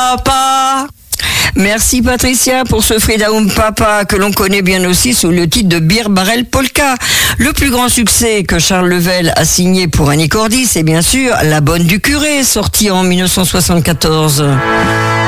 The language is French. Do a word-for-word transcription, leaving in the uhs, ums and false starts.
Papa. Merci Patricia pour ce Freedom Papa que l'on connaît bien aussi sous le titre de Bir Barrel Polka. Le plus grand succès que Charles Level a signé pour Annie Cordy, c'est bien sûr La Bonne du Curé, sorti en dix-neuf cent soixante-quatorze.